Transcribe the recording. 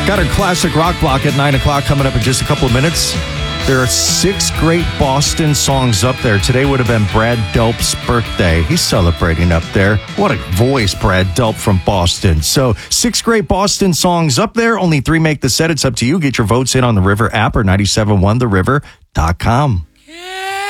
Got our classic rock block at 9 o'clock coming up in just a couple of minutes. There are 6 great Boston songs up there. Today would have been Brad Delp's birthday. He's celebrating up there. What a voice, Brad Delp from Boston. So 6 great Boston songs up there. Only 3 make the set. It's up to you. Get your votes in on the River app or 971theriver.com.